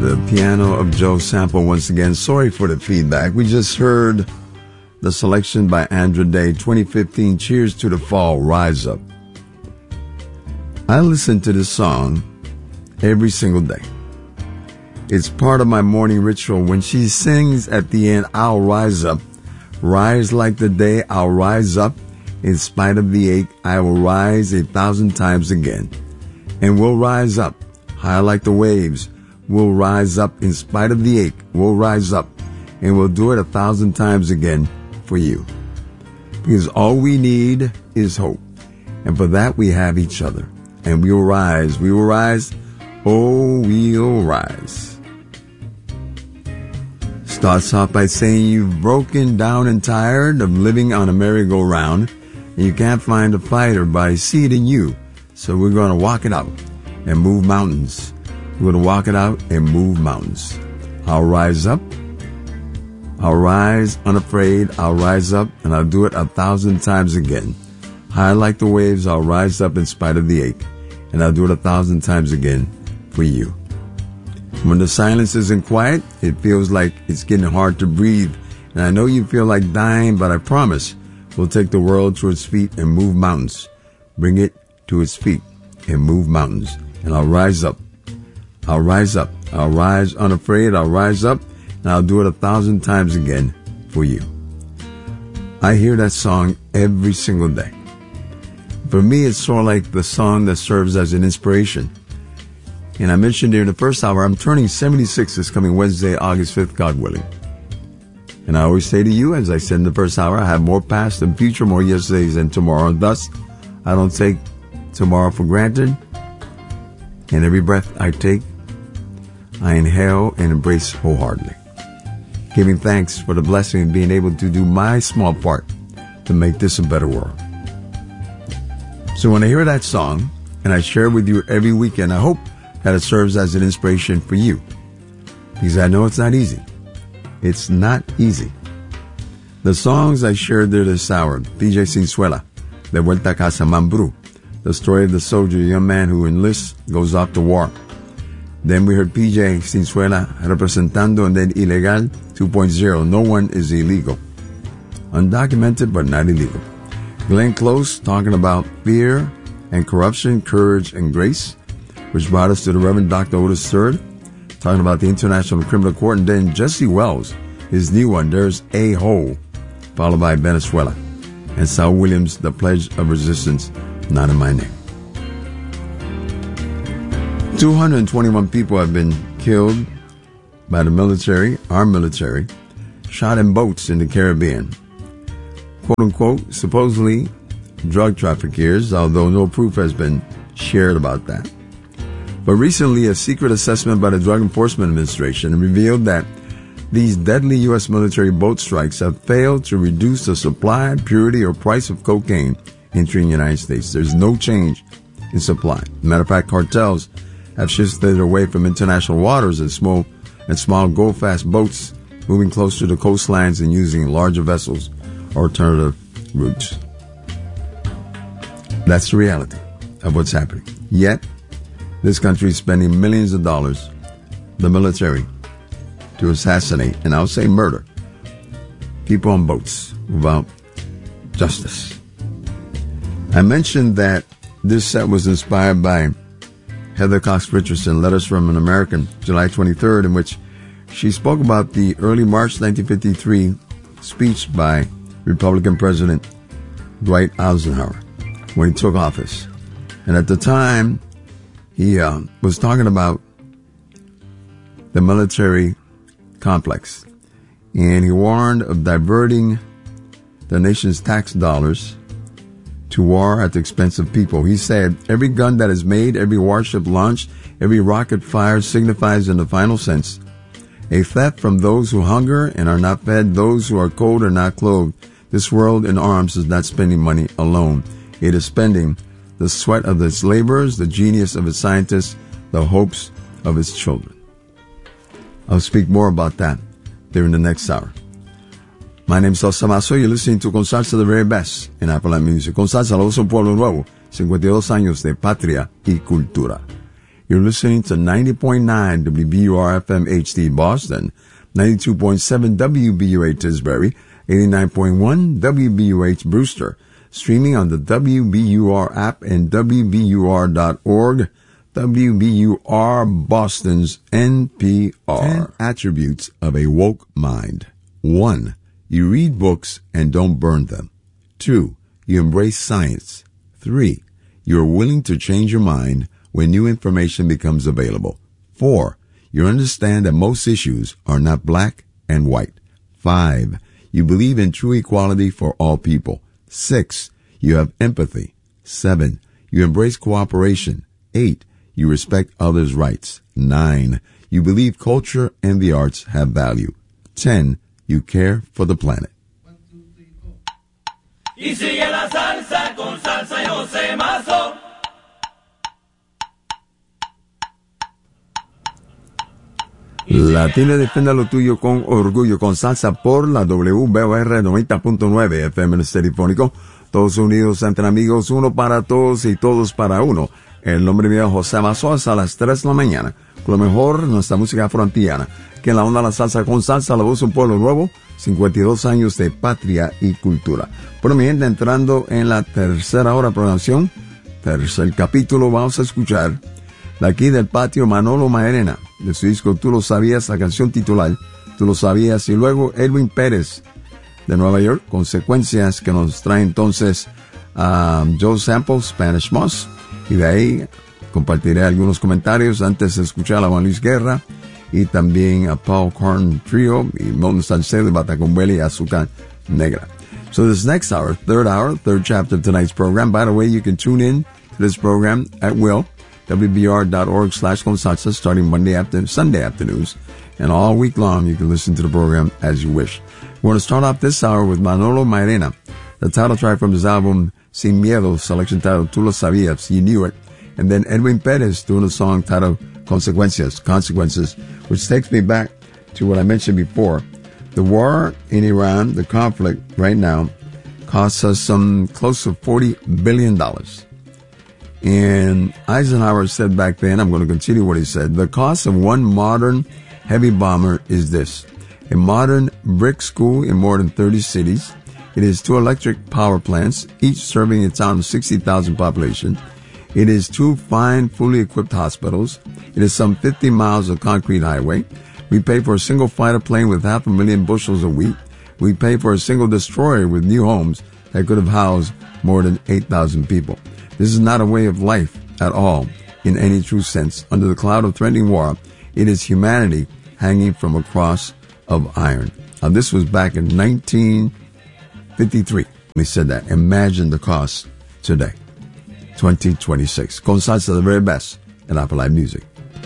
the piano of Joe Sample once again. Sorry for the feedback. We just heard the selection by Andra Day, 2015, Cheers to the Fall, Rise Up. I listen to this song every single day. It's part of my morning ritual. When she sings at the end, I'll rise up. Rise like the day, I'll rise up. In spite of the ache, I will rise 1,000 times again. And we'll rise up, high like the waves. We'll rise up in spite of the ache. We'll rise up, and we'll do it 1,000 times again for you. Because all we need is hope. And for that, we have each other. And we will rise. We will rise. Oh, we'll rise. Starts off by saying you've broken down and tired of living on a merry-go-round. And you can't find a fighter, but I see it in you. So we're going to walk it out and move mountains. We're going to walk it out and move mountains. I'll rise up. I'll rise unafraid. I'll rise up and I'll do it 1,000 times again. High like the waves, I'll rise up in spite of the ache. And I'll do it 1,000 times again for you. When the silence isn't quiet, it feels like it's getting hard to breathe. And I know you feel like dying, but I promise we'll take the world to its feet and move mountains. Bring it to its feet and move mountains. And I'll rise up. I'll rise up. I'll rise unafraid. I'll rise up and I'll do it 1,000 times again for you. I hear that song every single day. For me, it's sort of like the song that serves as an inspiration. And I mentioned during the first hour, I'm turning 76 this coming Wednesday, August 5th, God willing. And I always say to you, as I said in the first hour, I have more past and future, more yesterdays than tomorrow. And thus, I don't take tomorrow for granted. And every breath I take, I inhale and embrace wholeheartedly. Giving thanks for the blessing of being able to do my small part to make this a better world. So when I hear that song, and I share it with you every weekend, I hope that it serves as an inspiration for you. Because I know it's not easy. It's not easy. The songs I shared there this hour, PJ Sinzuela, De Vuelta a Casa, Mambrú, the story of the soldier, a young man who enlists, goes off to war. Then we heard PJ Sinzuela, Representando, and then Ilegal 2.0, No One is Illegal. Undocumented, but not illegal. Glenn Close, talking about fear and corruption, courage and grace, which brought us to the Reverend Dr. Otis III, talking about the International Criminal Court, and then Jesse Wells, his new one, There's a Hole, followed by Venezuela, and Saul Williams, The Pledge of Resistance, Not in My Name. 221 people have been killed by the military, our military, shot in boats in the Caribbean. Quote unquote, supposedly drug traffickers, although no proof has been shared about that. But recently, a secret assessment by the Drug Enforcement Administration revealed that these deadly U.S. military boat strikes have failed to reduce the supply, purity, or price of cocaine entering the United States. There's no change in supply. Matter of fact, cartels have shifted away from international waters and small go-fast boats, moving closer to coastlines and using larger vessels or alternative routes. That's the reality of what's happening. Yet, this country is spending millions of dollars, the military, to assassinate, and I'll say murder, people on boats without justice. I mentioned that this set was inspired by Heather Cox Richardson, Letters from an American, July 23rd, in which she spoke about the early March 1953 speech by Republican President Dwight Eisenhower when he took office. And at the time, he was talking about the military complex. And he warned of diverting the nation's tax dollars to war at the expense of people. He said, every gun that is made, every warship launched, every rocket fired signifies in the final sense a theft from those who hunger and are not fed, those who are cold and not clothed. This world in arms is not spending money alone. It is spending the sweat of its laborers, the genius of its scientists, the hopes of its children. I'll speak more about that during the next hour. My name is Salsa Mazo. You're listening to Con Salsa, the very best in Apple music. Con Salsa, la voz de un pueblo nuevo. 52 años de patria y cultura. You're listening to 90.9 WBUR-FM HD Boston, 92.7 WBUA Tisbury, 89.1 WBUH Brewster, streaming on the WBUR app and WBUR.org, WBUR Boston's NPR. 10 attributes of a woke mind. 1. You read books and don't burn them. 2. You embrace science. 3. You are willing to change your mind when new information becomes available. 4. You understand that most issues are not black and white. 5. You believe in true equality for all people. 6. You have empathy. 7. You embrace cooperation. 8. You respect others' rights. 9. You believe culture and the arts have value. 10. You care for the planet. Y sigue la salsa con Salsa y José Mazo. Latino, defienda lo tuyo con orgullo, con salsa por la WBUR 90.9 FM en el Estereofónico. Todos unidos entre amigos, uno para todos y todos para uno. El nombre mío es José Mazo, hasta las 3 de la mañana. Con lo mejor, nuestra música afroantillana. Que en la onda la salsa con salsa, la voz de un pueblo nuevo. 52 años de patria y cultura. Bueno, mi gente, entrando en la tercera hora de programación, tercer capítulo, vamos a escuchar de aquí del patio Manolo Mairena, de su disco Tú lo sabías, la canción titular Tú lo sabías, y luego Edwin Pérez de Nueva York, Consecuencias, que nos trae entonces a Joe Sample, Spanish Moss, y de ahí compartiré algunos comentarios antes de escuchar a Juan Luis Guerra y también a Paul Korn Trio y Milton Salcedo, Batacumbele y Azúcar Negra. So this next hour, third chapter of tonight's program. By the way, you can tune in to this program at will, WBR.org/Consalsa, starting Sunday afternoons, and all week long you can listen to the program as you wish. We're going to start off this hour with Manolo Mairena, the title track from his album Sin Miedo, selection titled Tú lo sabías, You Knew It, and then Edwin Perez doing a song titled Consequences, which takes me back to what I mentioned before. The war in Iran, the conflict right now, costs us some close to $40 billion. And Eisenhower said back then, I'm going to continue what he said, the cost of one modern heavy bomber is this: a modern brick school in more than 30 cities. It is 2 electric power plants, each serving a town of 60,000 population. It is 2 fine, fully equipped hospitals. It is some 50 miles of concrete highway. We pay for a single fighter plane with 500,000 bushels of wheat. We pay for a single destroyer with new homes that could have housed more than 8,000 people. This is not a way of life at all, in any true sense. Under the cloud of threatening war, it is humanity hanging from a cross of iron. Now, this was back in 1953. They said that. Imagine the cost today. 2026. Con salsa, the very best in Apple Live Music.